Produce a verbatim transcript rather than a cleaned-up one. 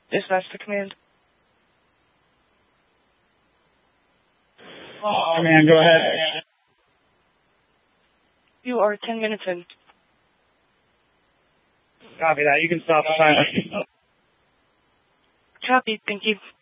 Dispatch the command. Command, go ahead. You are ten minutes in. Copy that. You can stop the timer. Copy. Thank you.